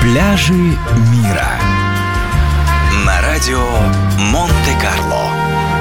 Пляжи мира на радио Монте-Карло.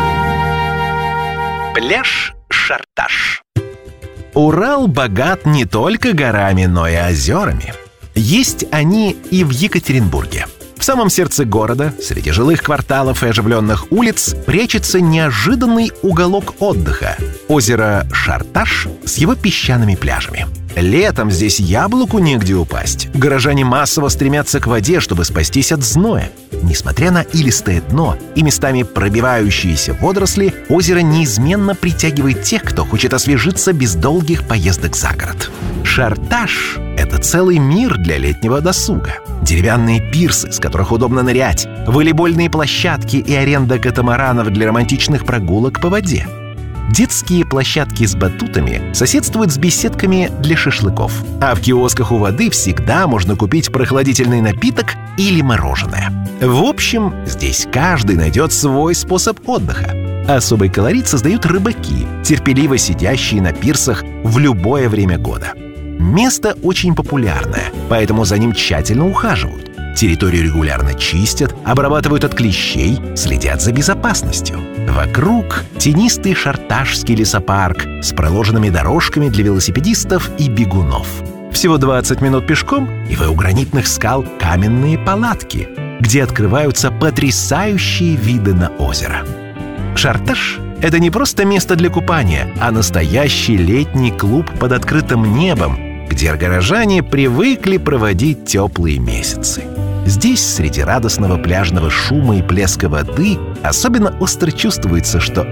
Пляж Шарташ. Урал богат не только горами, но и озерами. Есть они и в Екатеринбурге. В самом сердце города, среди жилых кварталов и оживленных улиц, прячется неожиданный уголок отдыха – озеро Шарташ с его песчаными пляжами. Летом здесь яблоку негде упасть. Горожане массово стремятся к воде, чтобы спастись от зноя. Несмотря на илистое дно и местами пробивающиеся водоросли, озеро неизменно притягивает тех, кто хочет освежиться без долгих поездок за город. Шарташ – это целый мир для летнего досуга. Деревянные пирсы, с которых удобно нырять, волейбольные площадки и аренда катамаранов для романтичных прогулок по воде. Детские площадки с батутами соседствуют с беседками для шашлыков. А в киосках у воды всегда можно купить прохладительный напиток или мороженое. В общем, здесь каждый найдет свой способ отдыха. Особый колорит создают рыбаки, терпеливо сидящие на пирсах в любое время года. Место очень популярное, поэтому за ним тщательно ухаживают. Территорию регулярно чистят, обрабатывают от клещей, следят за безопасностью. Вокруг тенистый шарташский лесопарк с проложенными дорожками для велосипедистов и бегунов. Всего 20 минут пешком, и вы у гранитных скал каменные палатки, где открываются потрясающие виды на озеро. Шарташ – это не просто место для купания, а настоящий летний клуб под открытым небом, где горожане привыкли проводить теплые месяцы. Здесь, среди радостного пляжного шума и плеска воды, особенно остро чувствуется, что